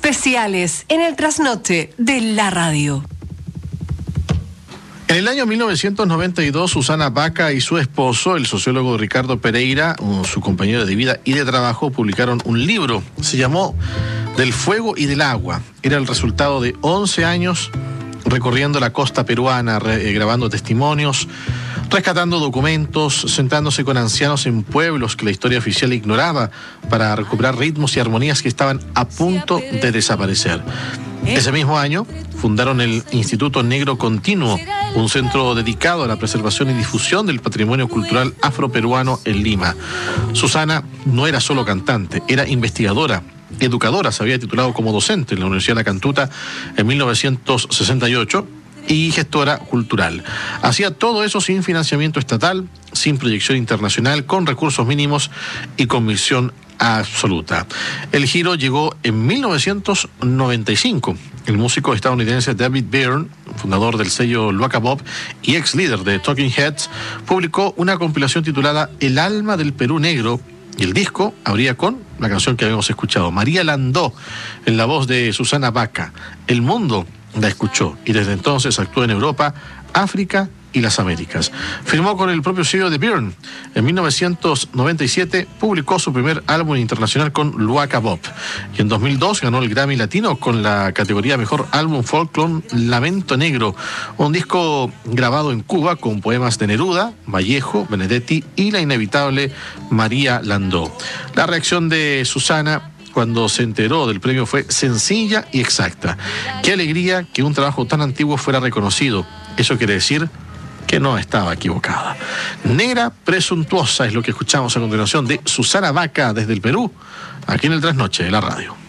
especiales en el trasnoche de la radio. En el año 1992, Susana Baca y su esposo, el sociólogo Ricardo Pereira, su compañero de vida y de trabajo, publicaron un libro. Se llamó Del fuego y del agua. Era el resultado de 11 años recorriendo la costa peruana, grabando testimonios, rescatando documentos, sentándose con ancianos en pueblos que la historia oficial ignoraba para recuperar ritmos y armonías que estaban a punto de desaparecer. Ese mismo año fundaron el Instituto Negro Continuo, un centro dedicado a la preservación y difusión del patrimonio cultural afroperuano en Lima. Susana no era solo cantante, era investigadora, educadora, se había titulado como docente en la Universidad de La Cantuta en 1968 y gestora cultural. Hacía todo eso sin financiamiento estatal, sin proyección internacional, con recursos mínimos y con misión absoluta. El giro llegó en 1995. El músico estadounidense David Byrne, fundador del sello Luaca Bop y ex líder de Talking Heads, publicó una compilación titulada El alma del Perú negro, y el disco abría con la canción que habíamos escuchado, María Landó, en la voz de Susana Baca. El mundo la escuchó y desde entonces actuó en Europa, África y las Américas. Firmó con el propio sello de Byrne. En 1997 publicó su primer álbum internacional con Luaca Bop. Y en 2002 ganó el Grammy Latino con la categoría Mejor Álbum Folk con Lamento Negro, un disco grabado en Cuba con poemas de Neruda, Vallejo, Benedetti y la inevitable María Landó. La reacción de Susana cuando se enteró del premio fue sencilla y exacta. Qué alegría que un trabajo tan antiguo fuera reconocido. Eso quiere decir que no estaba equivocada. Negra presuntuosa es lo que escuchamos a continuación de Susana Baca desde el Perú, aquí en el Trasnoche de la radio.